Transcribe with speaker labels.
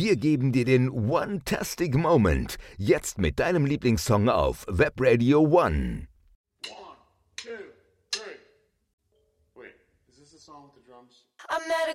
Speaker 1: Wir geben dir den One-Tastic Moment. Jetzt mit deinem Lieblingssong auf Webradio One.
Speaker 2: 1, 2, 3. Wait, is this the song with the drums?
Speaker 3: I met a